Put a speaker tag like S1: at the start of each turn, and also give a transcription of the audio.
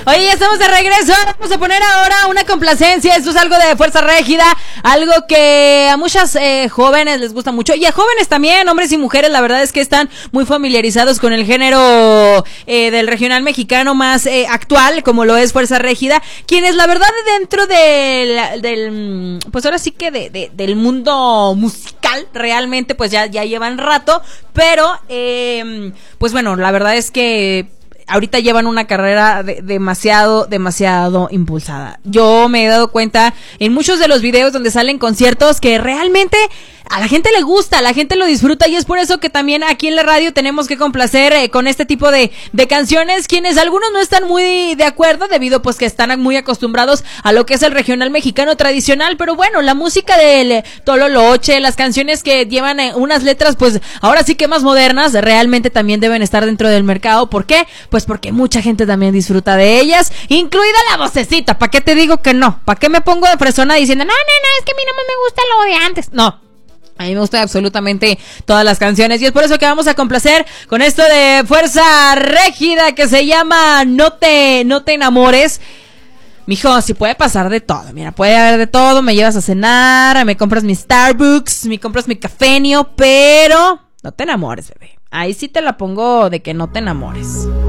S1: Oye, ya estamos de regreso. Vamos a poner ahora una complacencia. Esto es algo de Fuerza Régida, algo que a muchas jóvenes les gusta mucho, y a jóvenes también, hombres y mujeres. La verdad es que están muy familiarizados con el género del regional mexicano más actual, como lo es Fuerza Régida, quienes la verdad dentro del pues ahora sí que del mundo musical realmente pues ya llevan rato, pero pues bueno, la verdad es que ahorita llevan una carrera demasiado impulsada. Yo me he dado cuenta en muchos de los videos donde salen conciertos que realmente a la gente le gusta, la gente lo disfruta, y es por eso que también aquí en la radio tenemos que complacer con este tipo de canciones, quienes algunos no están muy de acuerdo debido pues que están muy acostumbrados a lo que es el regional mexicano tradicional, pero bueno, la música del Tololoche, las canciones que llevan unas letras pues ahora sí que más modernas, realmente también deben estar dentro del mercado. ¿Por qué? Pues porque mucha gente también disfruta de ellas, incluida la vocecita. ¿Para qué te digo que no? ¿Para qué me pongo de fresona diciendo, no, es que a mí no me gusta lo de antes? No. A mí me gustan absolutamente todas las canciones, y es por eso que vamos a complacer con esto de Fuerza Régida que se llama No te enamores. Mijo, si puede pasar de todo, mira, puede haber de todo, me llevas a cenar, me compras mi Starbucks, me compras mi cafenio, pero no te enamores, bebé. Ahí sí te la pongo de que no te enamores.